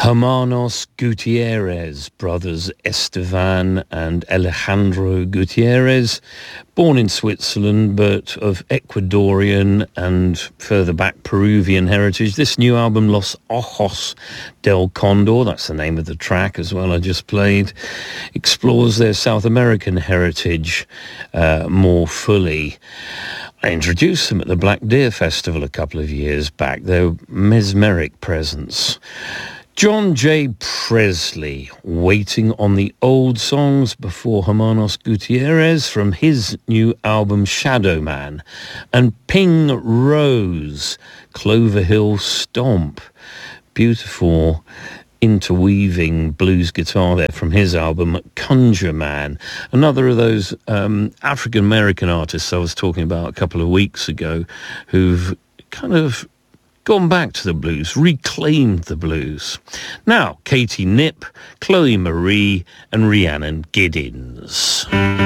Hermanos Gutierrez, brothers Estevan and Alejandro Gutierrez, born in Switzerland but of Ecuadorian and further back Peruvian heritage. This new album, Los Ojos del Condor, that's the name of the track as well I just played, explores their South American heritage more fully. I introduced them at the Black Deer Festival a couple of years back. Their mesmeric presence. John J. Presley, waiting on the old songs before Hermanos Gutierrez from his new album Shadow Man, and Ping Rose, Clover Hill Stomp. Beautiful interweaving blues guitar there from his album Conjure Man, another of those African-American artists I was talking about a couple of weeks ago who've kind of gone back to the blues, reclaimed the blues. Now, Katie Knipp, Chloe Marie and Rhiannon Giddens.